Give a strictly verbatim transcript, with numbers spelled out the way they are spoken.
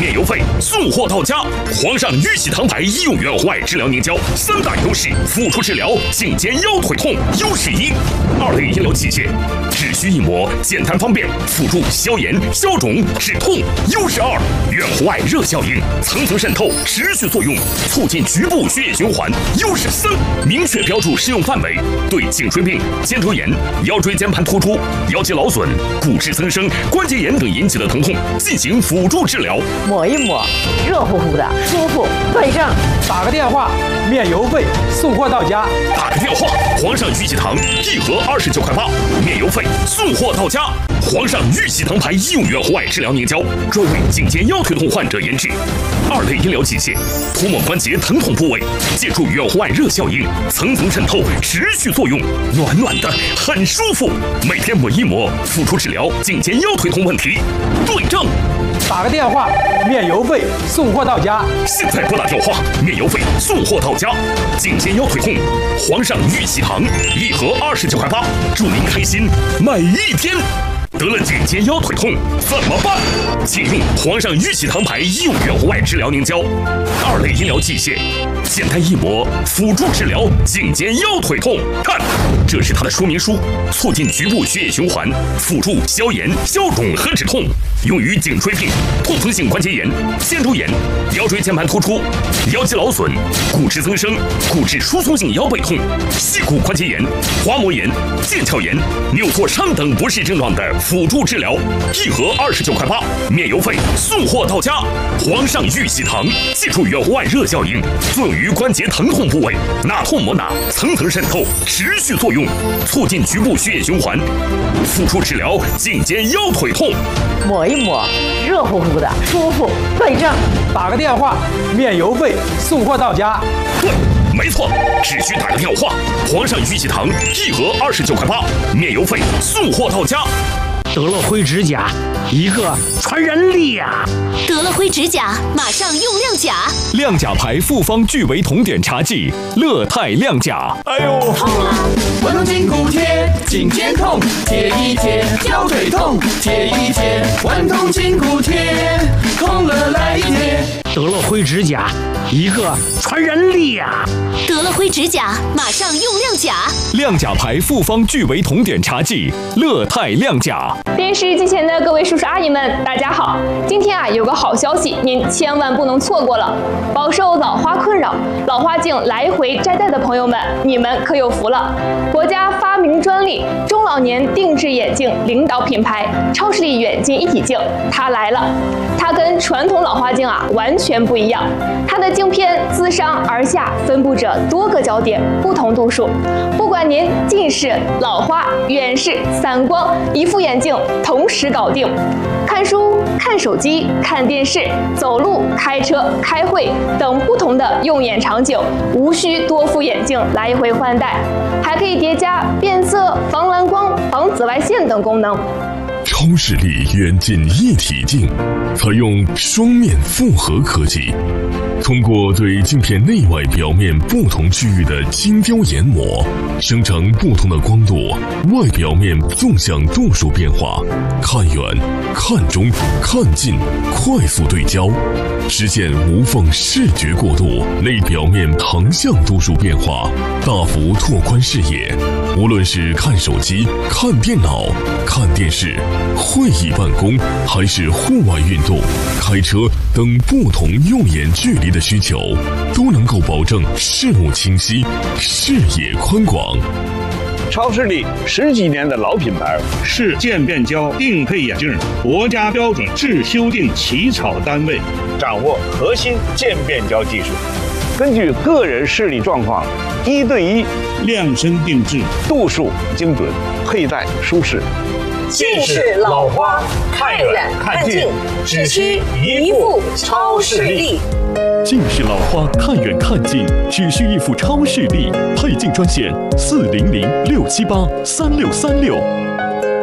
免邮费，送货到家。皇上玉玺堂牌医用远坏治疗凝胶，三大优势，辅助治疗颈肩腰腿痛。优势一，二类医疗器械，只需一抹，简单方便，辅助消炎、消肿、止痛。优势二，远红外热效应，层层渗透，持续作用，促进局部血液循环。优势三，明确标注适用范围，对颈椎病、肩周炎、腰椎间盘突出、腰肌劳损、骨质增生、关节炎等引起的疼痛进行辅助治疗。 抹一抹，热乎乎的，舒服，对症。 打个电话，免邮费，送货到家。 打个电话，皇上玉玺堂一盒二十九块八，免邮费，送货到家。皇上玉玺堂牌医用远红外治疗凝胶，专为颈肩腰腿痛患者研制。二类医疗器械，涂抹关节疼痛部位，借助远红外热效应，层层渗透，持续作用，暖暖的，很舒服。每天抹一抹，辅助治疗颈肩腰腿痛问题。对症。 打个电话，免邮费，送货到家。 现在拨打电话，免邮费，送货到家。颈肩腰腿痛，皇上玉玺堂一盒二十九块八，祝您开心每一天。得了颈肩腰腿痛怎么办？请用皇上玉玺堂牌医用远红外治疗凝胶，二类医疗器械，简单一抹，辅助治疗颈肩腰腿痛。看，这是它的说明书，促进局部血液循环，辅助消炎、消肿和止痛，用于颈椎病、痛风性关节炎、肩周炎、腰椎间盘突出、腰肌劳损、骨质增生、骨质疏松性腰背痛、膝骨关节炎、滑膜炎、腱鞘炎、扭挫伤等不适症状的辅助治疗。一盒二十九块八，免邮费，送货到家。皇上玉玺堂借助远红外热效应，作用于关节疼痛部位，哪痛抹哪，层层渗透，持续作用，促进局部血液循环，辅助治疗颈肩腰腿痛。 抹一抹，热乎乎的，舒服，对症。 打个电话，免邮费，送货到家。 对，没错，只需打个电话。皇上玉玺堂一盒二十九块八，免邮费，送货到家。 得了灰指甲，一个传染力呀！ 得了灰指甲，马上用亮甲。 亮甲牌复方聚维酮碘茶剂，乐泰亮甲。 哎呦，痛啊！滚动筋骨贴，颈肩痛，贴一贴；腰腿痛，贴一贴。滚动筋骨贴，痛了来一贴。 得了灰指甲，一个传染力呀！ 得了灰指甲，马上用亮甲。 亮甲牌复方聚维酮碘茶剂，乐泰亮甲。 电视机前的各位叔叔阿姨们，大家好！今天啊，有个好消息，您千万不能错过了。饱受老花困扰、老花镜来回摘戴的朋友们，你们可有福了！国家发明专利中老年定制眼镜领导品牌超视力远近一体镜，它来了。它跟传统老花镜啊完全不一样，它的镜片自上而下分布着多个焦点，不同度数。不管您近视、老花、远视、散光，一副眼镜同时搞定。看书、看手机、看电视、走路、开车、开会等不同的用眼场景，无需多副眼镜来回换代，还可以叠加变色、防蓝光、防紫外线等功能。 超视力远近一体镜采用双面复合科技，通过对镜片内外表面不同区域的精雕研磨，生成不同的光度、外表面纵向度数变化，看远、看中、看近，快速对焦，实现无缝视觉过渡，内表面横向度数变化，大幅拓宽视野。无论是看手机、看电脑、看电视、会议办公，还是户外运动、开车等不同用眼距离的需求，都能够保证视物清晰、视野宽广。 超视力十几年的老品牌， 是渐变焦定配眼镜国家标准制修订起草单位， 掌握核心渐变焦技术，根据个人视力状况，一对一量身定制， 度数精准，佩戴舒适。 近视老花，看远看近，只需一副超视力。 近视老花，看远看近，只需一副超视力。配镜专线：四零零六七八三六三六。